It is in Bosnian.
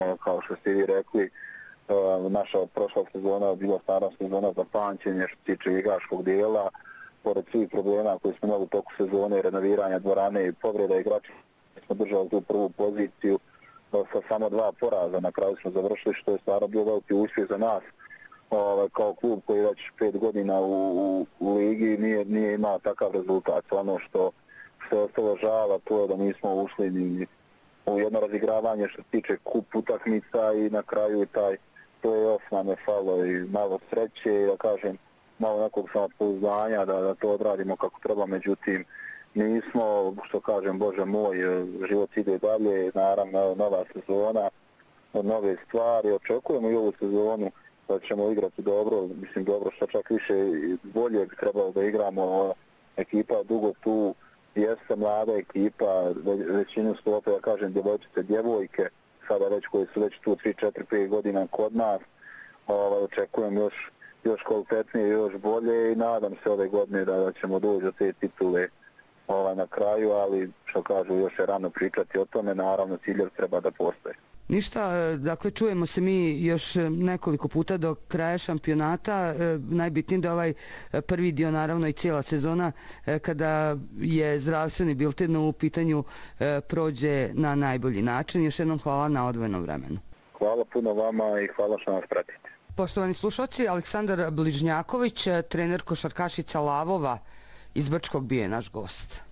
Kao što ste vi rekli, naša prošla sezona je bila stara sezona za pamćenje što se tiče igračkog dijela. Pored svih problema koji smo imali u toku sezone, renoviranja dvorane i povreda igrača, smo držali tu prvu poziciju sa samo 2 poraza. Na kraju smo završili, što je stvarno bio veliki uspjeh za nas. Kao klub koji već 5 godina u ligi nije imao takav rezultat. Ono što je ostalo žala, to je da nismo ušli ni u jedno razigravanje što se tiče kup utakmica i na kraju taj play-off nam je falo i malo sreće, da kažem, malo nekog samopouzdanja da to odradimo kako treba, međutim nismo, što kažem, Bože moj, život ide dalje, naravno nova sezona, nove stvari, očekujemo i ovu sezonu da ćemo igrati dobro, mislim dobro, što čak više bolje bi trebalo da igramo, ekipa dugo tu, jeste mlada ekipa, većinu sklope, ja kažem, djevojčice, djevojke, sada već koji su već tu 3, 4, 5 godina kod nas, očekujem još kvalitetnije, još bolje i nadam se ove godine da ćemo doći do te titule na kraju, ali što kažu, još je rano pričati o tome, naravno ciljev treba da postoje. Ništa, dakle čujemo se mi još nekoliko puta do kraja šampionata. Najbitnije da ovaj prvi dio, naravno i cijela sezona, kada je zdravstveni bilten u pitanju, prođe na najbolji način. Još jednom hvala na odvojenom vremenu. Hvala puno vama i hvala što nas pratite. Poštovani slušalci, Aleksandar Bližnjaković, trener košarkašica Lavova iz Brčkog, bio je naš gost.